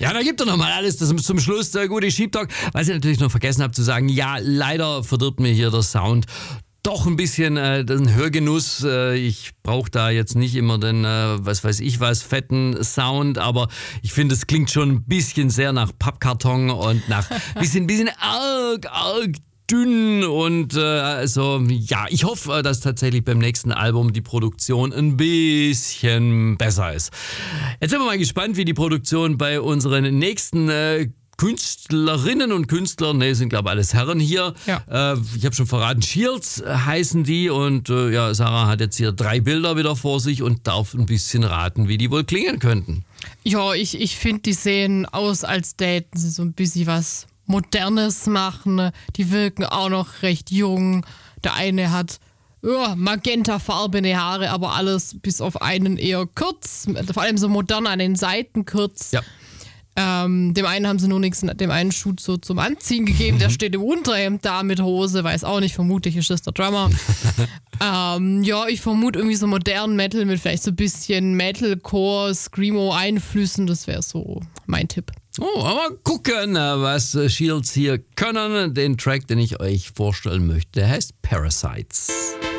Ja, da gibt er nochmal alles. Das ist zum Schluss der gute Sheep Talk. Was ich natürlich noch vergessen habe zu sagen, ja, leider verdirbt mir hier der Sound doch ein bisschen den Hörgenuss. Ich brauche da jetzt nicht immer den, was weiß ich was, fetten Sound, aber ich finde, es klingt schon ein bisschen sehr nach Pappkarton und nach bisschen arg dünn und also ja, ich hoffe, dass tatsächlich beim nächsten Album die Produktion ein bisschen besser ist. Jetzt sind wir mal gespannt, wie die Produktion bei unseren nächsten Künstlerinnen und Künstler, sind glaube ich alles Herren hier. Ja. Ich habe schon verraten, Shields heißen die und ja, Sarah hat jetzt hier 3 Bilder wieder vor sich und darf ein bisschen raten, wie die wohl klingen könnten. Ja, ich finde, die sehen aus, als täten sie so ein bisschen was Modernes machen. Die wirken auch noch recht jung. Der eine hat magentafarbene Haare, aber alles bis auf einen eher kurz. Vor allem so modern an den Seiten kurz. Ja. Dem einen haben sie nur nichts, dem einen Schuh so zum Anziehen gegeben, der steht im Unterhemd da mit Hose, weiß auch nicht, vermutlich ist das der Drummer. Ja, ich vermute irgendwie so modernen Metal mit vielleicht so ein bisschen Metalcore, Screamo-Einflüssen, das wäre so mein Tipp. Oh, aber gucken, was Shields hier können. Den Track, den ich euch vorstellen möchte, der heißt Parasites.